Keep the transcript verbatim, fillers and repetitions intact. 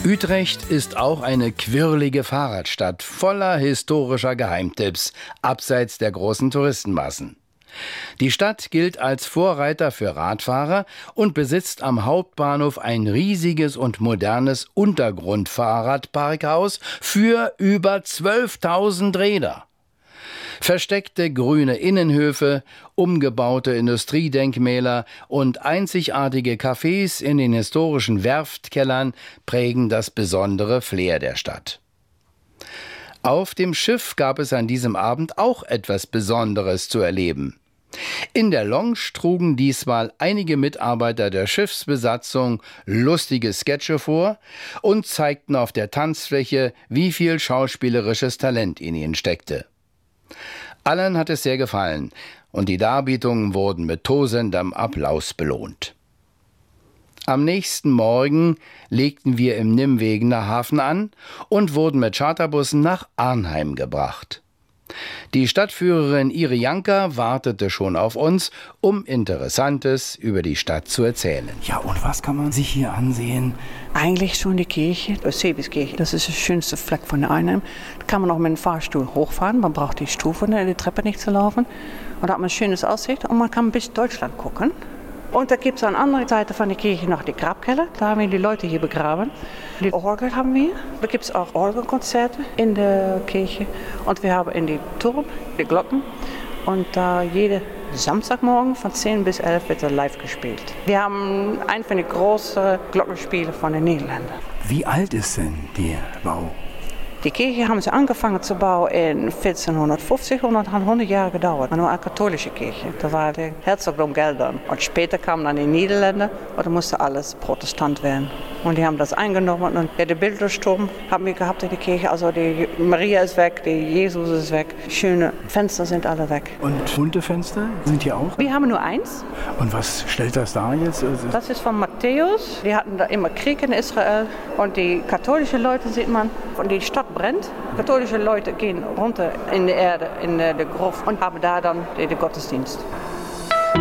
Utrecht ist auch eine quirlige Fahrradstadt voller historischer Geheimtipps, abseits der großen Touristenmassen. Die Stadt gilt als Vorreiter für Radfahrer und besitzt am Hauptbahnhof ein riesiges und modernes Untergrundfahrradparkhaus für über zwölftausend Räder. Versteckte grüne Innenhöfe, umgebaute Industriedenkmäler und einzigartige Cafés in den historischen Werftkellern prägen das besondere Flair der Stadt. Auf dem Schiff gab es an diesem Abend auch etwas Besonderes zu erleben. In der Lounge trugen diesmal einige Mitarbeiter der Schiffsbesatzung lustige Sketche vor und zeigten auf der Tanzfläche, wie viel schauspielerisches Talent in ihnen steckte. Allen hat es sehr gefallen und die Darbietungen wurden mit tosendem Applaus belohnt. Am nächsten Morgen legten wir im Nimwegener Hafen an und wurden mit Charterbussen nach Arnheim gebracht. Die Stadtführerin Irianka wartete schon auf uns, um Interessantes über die Stadt zu erzählen. Ja, und was kann man sich hier ansehen? Eigentlich schon die Kirche, Eusebieskirche. Das ist der schönste Fleck von Arnheim. Da kann man auch mit dem Fahrstuhl hochfahren. Man braucht die Stufen, die Treppe nicht zu laufen. Und da hat man ein schönes Aussicht und man kann bis Deutschland gucken. Und da gibt es an der anderen Seite von der Kirche noch die Grabkeller. Da haben wir die Leute hier begraben. Die Orgel haben wir. Da gibt es auch Orgelkonzerte in der Kirche. Und wir haben in die Turm die Glocken. Und da uh, jede Samstagmorgen von zehn bis elf wird er live gespielt. Wir haben einen von den großen Glockenspielen von den Niederlanden. Wie alt ist denn der Bau? Die Kirche haben sie angefangen zu bauen in vierzehnhundertfünfzig und hat hundert Jahre gedauert. Das war eine katholische Kirche. Da war der Herzogtum Geldern. Und später kamen dann die Niederländer und dann musste alles Protestant werden. Und die haben das eingenommen und der Bildersturm haben wir gehabt in der Kirche. Also die Maria ist weg, der Jesus ist weg. Schöne Fenster sind alle weg. Und bunte Fenster sind hier auch? Wir haben nur eins. Und was stellt das dar jetzt? Das ist von Matthäus. Die hatten da immer Krieg in Israel. Und die katholischen Leute sieht man, und die Stadt brennt. Katholische Leute gehen runter in die Erde, in die Gruft und haben da dann den Gottesdienst.